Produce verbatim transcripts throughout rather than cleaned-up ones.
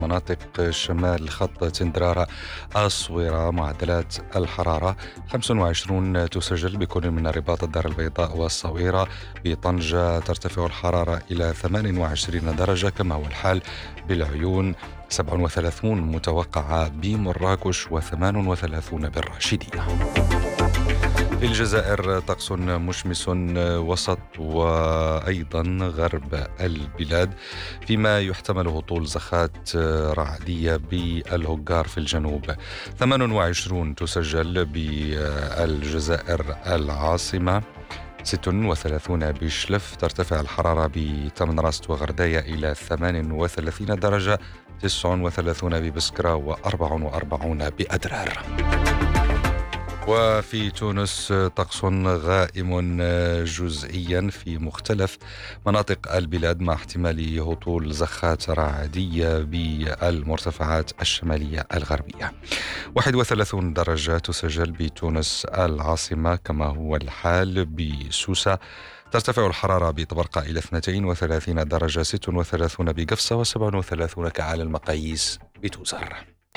مناطق شمال خط تندرارا الصويرة معدلات الحرارة خمسة وعشرين تسجل بكل من الرباط الدار البيضاء والصويرة. بطنجة ترتفع الحرارة إلى ثمانية وعشرين درجة كما هو الحال بالعيون، سبعة وثلاثين متوقعة بمراكش وثمان وثلاثين بالراشدية. في الجزائر طقس مشمس وسط وأيضا غرب البلاد، فيما يحتمل هطول زخات رعدية بالهجار في الجنوب. ثمانية وعشرين تسجل بالجزائر العاصمة، ستة وثلاثين بشلف، ترتفع الحرارة بتمنراست وغرداية إلى ثمانية وثلاثين درجة، تسعة وثلاثين ببسكرة وأربعة وأربعين بأدرار. وفي تونس طقس غائم جزئيا في مختلف مناطق البلاد مع احتمال هطول زخات رعدية بالمرتفعات الشمالية الغربية. واحد وثلاثين درجة تسجل بتونس العاصمة كما هو الحال بسوسة، ترتفع الحرارة بطبرقة إلى اثنتين وثلاثين درجة، ستة وثلاثين بقفصة وسبعة وثلاثين كأعلى المقاييس بتوزر.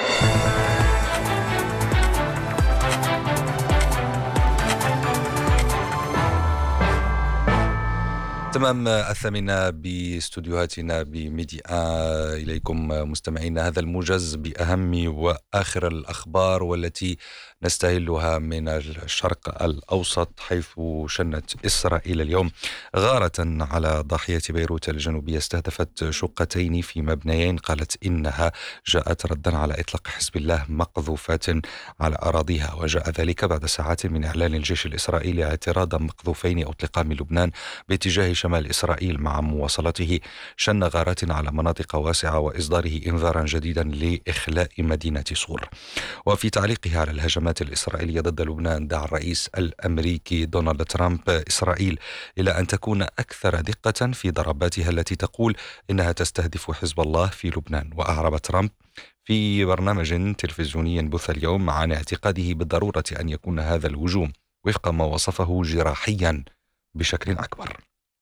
تمام الثامنة باستوديوهاتنا بميديا إليكم مستمعينا هذا الموجز بأهم وآخر الأخبار والتي نستهلها من الشرق الأوسط، حيث شنت إسرائيل اليوم غارة على ضاحية بيروت الجنوبية استهدفت شقتين في مبنيين، قالت إنها جاءت ردا على إطلاق حزب الله مقذوفات على أراضيها، وجاء ذلك بعد ساعات من إعلان الجيش الإسرائيلي اعتراض مقذوفين أطلقا من لبنان باتجاه شمال إسرائيل، مع مواصلته شن غارات على مناطق واسعة وإصداره إنذارا جديدا لإخلاء مدينة صور. وفي تعليقها على الهجمات الإسرائيلية ضد لبنان، دعا الرئيس الأمريكي دونالد ترامب إسرائيل إلى أن تكون أكثر دقة في ضرباتها التي تقول إنها تستهدف حزب الله في لبنان. وأعرب ترامب في برنامج تلفزيوني بث اليوم عن اعتقاده بالضرورة أن يكون هذا الهجوم وفق ما وصفه جراحيا بشكل أكبر.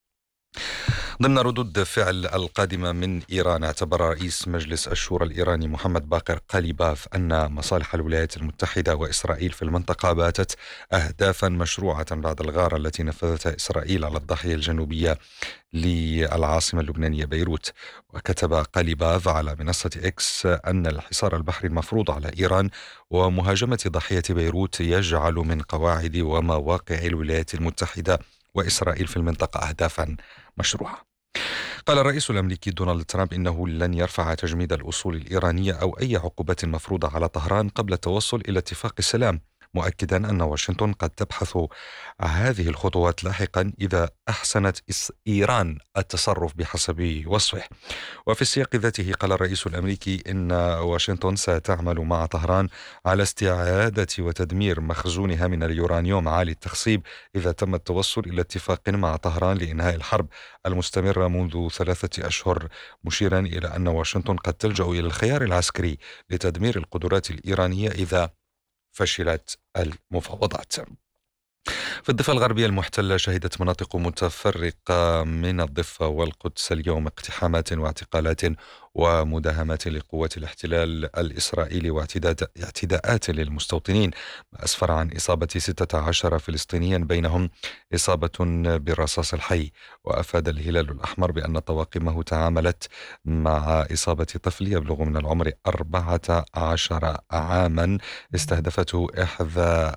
ضمن ردود فعل القادمة من إيران، اعتبر رئيس مجلس الشورى الإيراني محمد باقر قاليباف أن مصالح الولايات المتحدة وإسرائيل في المنطقة باتت أهدافا مشروعة بعد الغارة التي نفذتها إسرائيل على الضاحية الجنوبية للعاصمة اللبنانية بيروت. وكتب قاليباف على منصة إكس أن الحصار البحري المفروض على إيران ومهاجمة ضاحية بيروت يجعل من قواعد ومواقع الولايات المتحدة وإسرائيل في المنطقة أهدافا مشروعة. قال الرئيس الأمريكي دونالد ترامب إنه لن يرفع تجميد الأصول الإيرانية أو أي عقوبات مفروضة على طهران قبل التوصل إلى اتفاق السلام، مؤكدا أن واشنطن قد تبحث هذه الخطوات لاحقا إذا أحسنت إيران التصرف بحسب وصفه. وفي السياق ذاته قال الرئيس الأمريكي إن واشنطن ستعمل مع طهران على استعادة وتدمير مخزونها من اليورانيوم عالي التخصيب إذا تم التوصل إلى اتفاق مع طهران لإنهاء الحرب المستمرة منذ ثلاثة أشهر، مشيرا إلى أن واشنطن قد تلجأ إلى الخيار العسكري لتدمير القدرات الإيرانية إذا فشلت المفاوضات. في الضفة الغربية المحتلة، شهدت مناطق متفرقة من الضفة والقدس اليوم اقتحامات واعتقالات ومداهمات لقوات الاحتلال الإسرائيلي واعتداءات للمستوطنين، ما أسفر عن إصابة ستة عشر فلسطينيا بينهم إصابة بالرصاص الحي. وأفاد الهلال الأحمر بأن طواقمه تعاملت مع إصابة طفل يبلغ من العمر أربعة عشر عاما استهدفته إحدى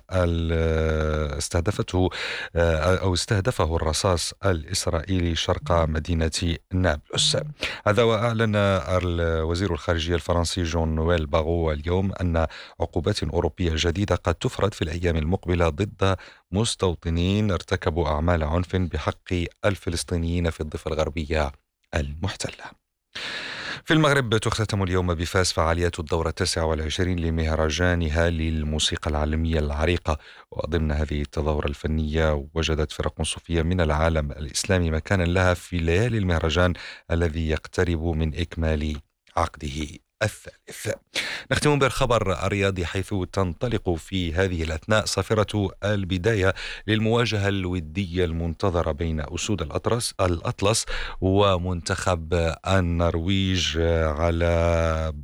استهدفته أو استهدفه الرصاص الإسرائيلي شرق مدينة نابلس. هذا وأعلن وزير الخارجية الفرنسي جون نويل باغو اليوم أن عقوبات أوروبية جديدة قد تفرض في الأيام المقبلة ضد مستوطنين ارتكبوا أعمال عنف بحق الفلسطينيين في الضفة الغربية المحتلة. في المغرب تختتم اليوم بفاس فعاليات الدورة التاسعة والعشرين لمهرجانها للموسيقى العالمية العريقة. وضمن هذه التظاهرة الفنية وجدت فرق صوفية من العالم الإسلامي مكانا لها في ليالي المهرجان الذي يقترب من إكمال عقده الثالث. نختم بالخبر الرياضي، حيث تنطلق في هذه الأثناء صافرة البداية للمواجهة الودية المنتظرة بين أسود الأطلس الأطلس ومنتخب النرويج على